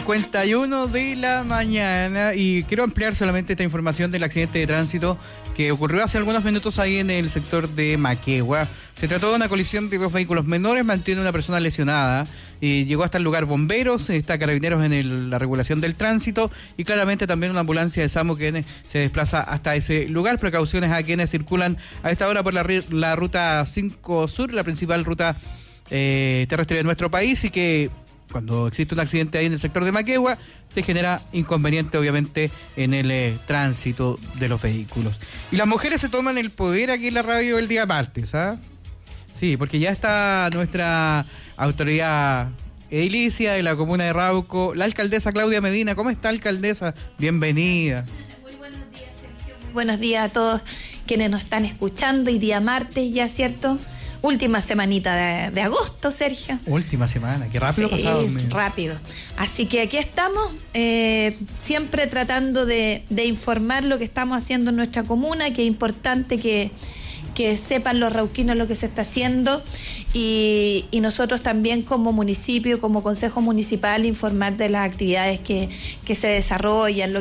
8:51 de la mañana y quiero ampliar solamente esta información del accidente de tránsito que ocurrió hace algunos minutos ahí en el sector de Maquegua. Se trató de una colisión de dos vehículos menores, mantiene una persona lesionada y llegó hasta el lugar bomberos, está Carabineros en la regulación del tránsito y claramente también una ambulancia de SAMU que se desplaza hasta ese lugar. Precauciones a quienes circulan a esta hora por la ruta 5 Sur, la principal ruta terrestre de nuestro país, y que cuando existe un accidente ahí en el sector de Maquegua se genera inconveniente obviamente en el tránsito de los vehículos. Y las mujeres se toman el poder aquí en la radio el día martes, ¿ah? Sí, porque ya está nuestra autoridad edilicia de la comuna de Rauco, la alcaldesa Claudia Medina. ¿Cómo está, alcaldesa? Bienvenida. Muy buenos días, Sergio. Muy buenos días a todos quienes nos están escuchando. Y día martes ya, ¿cierto? Última semanita de agosto, Sergio. Última semana, qué rápido pasado. Rápido. Así que aquí estamos, siempre tratando de informar lo que estamos haciendo en nuestra comuna, que es importante que sepan los rauquinos lo que se está haciendo y nosotros también como municipio, como consejo municipal, informar de las actividades que se desarrollan,